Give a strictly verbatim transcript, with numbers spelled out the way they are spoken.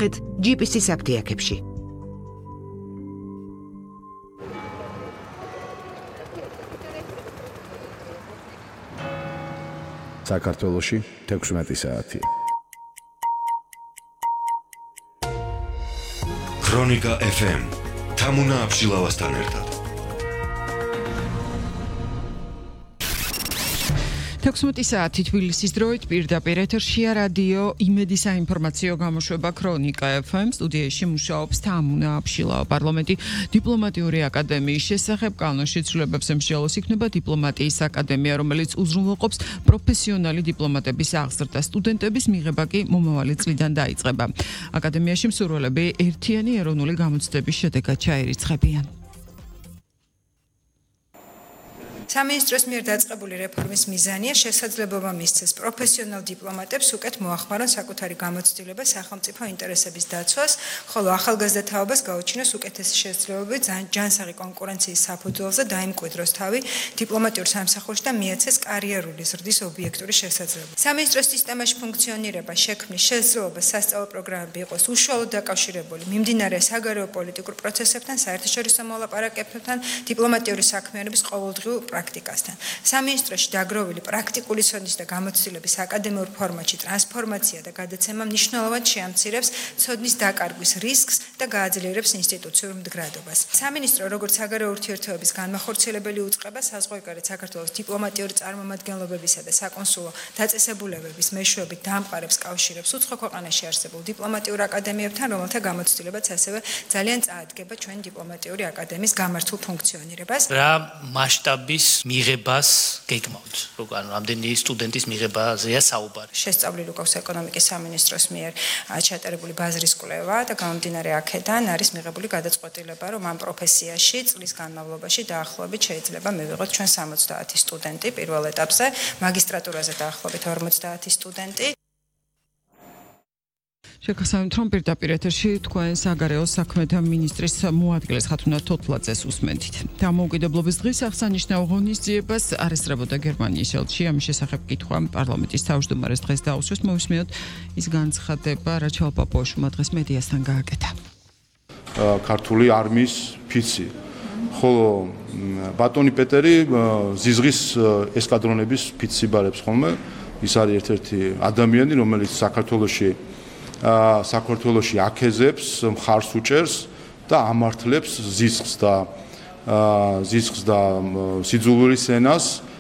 ნახეთ ჯი პი სი-ის აფთიაქებში. საქართველოში თექვსმეტი საათი. ქრონიკა ეფ ემ თამუნა აბშილავასთან ერთად. თექვსმეტი საათი თბილისის დროით პირდაპირ ეთერშია რადიო იმედი საინფორმაციო გამოშვება ქრონიკა ეფ ემ. სტუდიაში მუშაობს თამუნა აბშილავა. პარლამენტი დიპლომატიური აკადემიის შესახებ კანონში ცვლილებებს ემსჯელოს იქნება დიპლომატიის აკადემია, რომელიც უზრუნველყოფს პროფესიონალი დიპლომატების აღზრდა. სტუდენტების მიღება კი მომავალი წლიდან დაიწყება. აკადემიაში მსურველები ერთიანი ეროვნული გამოცდების შედეგად ჩაირიცხებიან. სამინისტროს მიერ დაწყებული რეფორმის მიზანია შესაძლებლობა მისცეს პროფესიონალ დიპლომატებს უკეთ მოახმარონ საკუთარი გამოცდილება სახელმწიფო ინტერესების დაცვას, ხოლო ახალგაზრდა თაობას გაუჩინოს უკეთესი შესაძლებლობები ჯანსაღი კონკურენციის საფუძველზე დაიმკვიდროს თავი დიპლომატიურ სამსახურში და მიეცეს კარიერული ზრდის ობიექტური შესაძლებლობა. სამინისტროს სისტემაში ფუნქციონირება შექმნის შესაძლებლობა სასწავლო პროგრამები იყოს უშუალოდ დაკავშირებული მიმდინარე საგარეო პოლიტიკურ პროცესებთან, საერთაშორისო მოლაპარაკებებთან, დიპლომატიური საქმიანობის ყოველდღიურ პრაქტიკასთან. სამინისტროში დაგროვილი პრაქტიკული ცოდნის და გამოცდილების აკადემიურ ფორმატში ტრანსფორმაცია და გადაცემა მნიშვნელოვნად შეამცირებს ცოდნის დაკარგვის რისკს და გააძლიერებს ინსტიტუციურ მდგრადობას. სამინისტრო როგორც საგარეო ურთიერთობების განმახორციელებელი უწყება საზღვარგარეთ საქართველოს დიპლომატიური წარმომადგენლობებისა და საკონსულო დაწესებულებების მეშვეობით დაამყარებს კავშირებს უცხო ქვეყანაში არსებულ დიპლომატიურ აკადემიებთან, რომელთა გამოცდილებაც ასევე ძალიან წაადგება ჩვენ დიპლომატიური აკადემიის გამართულ ფუნქციონირებას. რა მასშტაბის მიღებას გეგმავთ? ანუ რამდენი სტუდენტის მიღებაზეა საუბარი? შესწავლილი უკავს ეკონომიკის სამინისტროს მიერ ჩატარებული ბაზრის კვლევა და გამომდინარე აქედან არის მიღებული გადაწყვეტილება, რომ ამ პროფესიაში წლის განმავლობაში დაახლოებით შეიძლება მივიღოთ ჩვენ სამოცდაათი სტუდენტი პირველ ეტაპზე, მაგისტრატურაზე დაახლოებით ორმოცდაათი სტუდენტი. შეგახსენებთ, რომ პირდაპირ ეთერში თქვენ საგარეო საქმეთა მინისტრის მოადგილეს ხათუნა თოთლაძეს უსმენთ. დამოუკიდებლობის დღის აღსანიშნავ ღონისძიებას არესწრებოდა გერმანიის ელჩი. ამის შესახებ კითხვა პარლამენტის თავმჯდომარეს დღეს დაუსვეს. მოვისმენთ ის განცხადება, რაც ჩალპაპოშმა დღეს მედიასთან გააკეთა. ქართული არმიის ფიცი. ხოლო ბატონი პეტერი ზიზღის ესკადრონების ფიცს იბარებს ხოლმე. ის არის ერთ-ერთი ადამიანი, რომელიც საქართველოში საქართველოში აქეზებს, მხარს უჭერს და ამართლებს ზიზღს და ზიზღს და სიძულვილის ენას